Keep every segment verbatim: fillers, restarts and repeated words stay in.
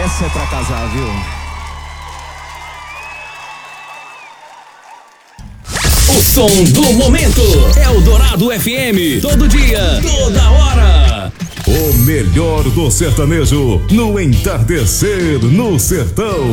Essa é pra casar, viu? O som do momento é o Dourado F M. Todo dia, toda hora. O melhor do sertanejo no entardecer no sertão.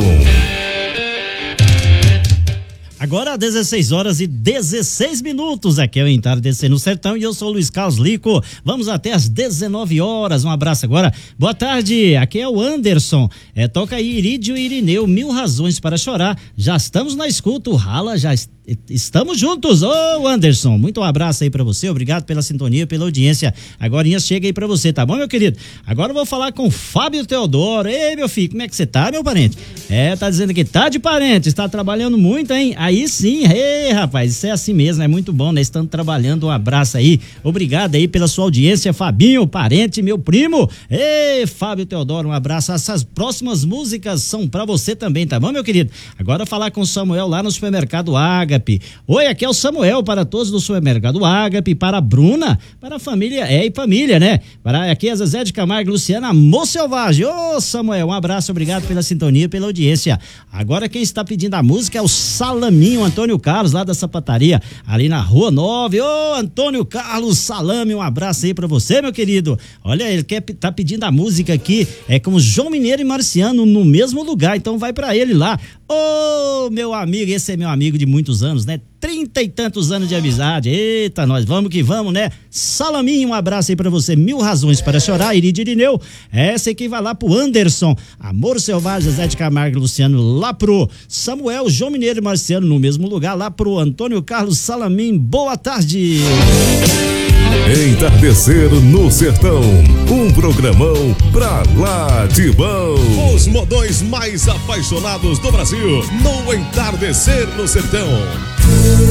Agora dezesseis horas e dezesseis minutos, aqui é o Entardecer no Sertão e eu sou o Luiz Carlos Lico. Vamos até às dezenove horas. Um abraço agora. Boa tarde, aqui é o Anderson. É, toca aí Irídio e Irineu, Mil Razões para Chorar. Já estamos na escuta, o Rala já está. Estamos juntos, ô oh, Anderson, muito um abraço aí pra você, obrigado pela sintonia, pela audiência. Agorinha chega aí pra você, tá bom, meu querido? Agora eu vou falar com o Fábio Teodoro. Ei, meu filho, como é que você tá, meu parente? É, tá dizendo que tá de parente, está trabalhando muito, hein? Aí sim, ei, rapaz, isso é assim mesmo, é muito bom, né? Estando trabalhando, um abraço aí, obrigado aí pela sua audiência, Fabinho, parente, meu primo. Ei, Fábio Teodoro, um abraço. Essas próximas músicas são pra você também, tá bom, meu querido? Agora falar com o Samuel lá no supermercado Ágape. Oi, aqui é o Samuel para todos do supermercado Ágape, para a Bruna, para a família, é e família, né? Para aqui a Zezé de Camargo, Luciana, Amor Selvagem. Ô, Samuel, um abraço, obrigado pela sintonia, pela audiência. Agora quem está pedindo a música é o Salaminho, Antônio Carlos, lá da sapataria, ali na Rua nove. Ô, Antônio Carlos Salame, um abraço aí para você, meu querido. Olha, ele quer, tá pedindo a música aqui, é com João Mineiro e Marciano no mesmo lugar, então vai para ele lá. Ô, meu amigo, esse é meu amigo de muitos anos, né? Trinta e tantos anos de amizade. Eita, nós vamos que vamos, né? Salaminho, um abraço aí pra você. Mil Razões para Chorar, Irídio Irineu. Essa aqui vai lá pro Anderson. Amor Selvagem, Zé de Camargo, Luciano, lá pro Samuel, João Mineiro e Marciano, no mesmo lugar, lá pro Antônio Carlos Salaminho. Boa tarde. Entardecer no Sertão, um programão pra lá de bom. Os modões mais apaixonados do Brasil, no Entardecer no Sertão.